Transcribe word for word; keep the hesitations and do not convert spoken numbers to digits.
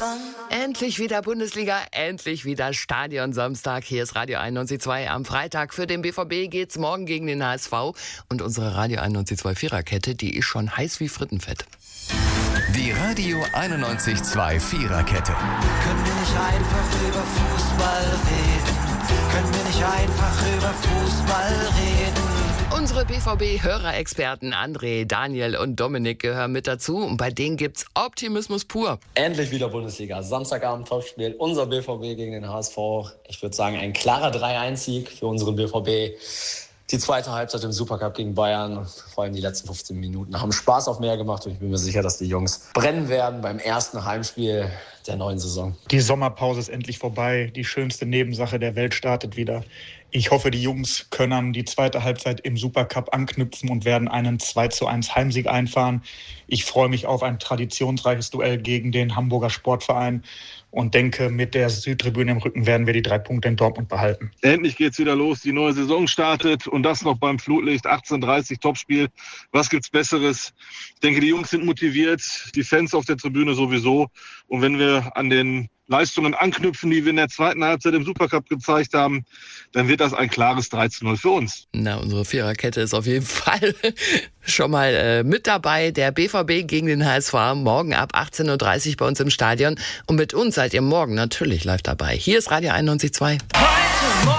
Endlich wieder Bundesliga, endlich wieder Stadion Samstag. Hier ist Radio einundneunzig Komma zwei am Freitag. Für den B V B geht's morgen gegen den H S V. Und unsere Radio einundneunzig Komma zwei Viererkette, die ist schon heiß wie Frittenfett. Die Radio einundneunzig Komma zwei Viererkette. Können wir nicht einfach über Fußball reden? Können wir nicht einfach über Fußball reden? Unsere B V B-Hörerexperten André, Daniel und Dominik gehören mit dazu. Und bei denen gibt's Optimismus pur. Endlich wieder Bundesliga. Samstagabend Topspiel. Unser B V B gegen den H S V. Ich würde sagen, ein klarer drei eins Sieg für unseren B V B. Die zweite Halbzeit im Supercup gegen Bayern, vor allem die letzten fünfzehn Minuten, haben Spaß auf mehr gemacht. Und ich bin mir sicher, dass die Jungs brennen werden beim ersten Heimspiel der neuen Saison. Die Sommerpause ist endlich vorbei. Die schönste Nebensache der Welt startet wieder. Ich hoffe, die Jungs können die zweite Halbzeit im Supercup anknüpfen und werden einen zwei zu eins Heimsieg einfahren. Ich freue mich auf ein traditionsreiches Duell gegen den Hamburger Sportverein und denke, mit der Südtribüne im Rücken werden wir die drei Punkte in Dortmund behalten. Endlich geht's wieder los, die neue Saison startet und das noch beim Flutlicht, achtzehn Uhr dreißig, Topspiel. Was gibt's Besseres? Ich denke, die Jungs sind motiviert, die Fans auf der Tribüne sowieso. Und wenn wir an den Leistungen anknüpfen, die wir in der zweiten Halbzeit im Supercup gezeigt haben, dann wird das ein klares drei zu null für uns. Na, unsere Viererkette ist auf jeden Fall schon mal äh, mit dabei. Der B V B gegen den H S V morgen ab achtzehn Uhr dreißig bei uns im Stadion. Und mit uns seid ihr morgen natürlich live dabei. Hier ist Radio einundneunzig Komma zwei.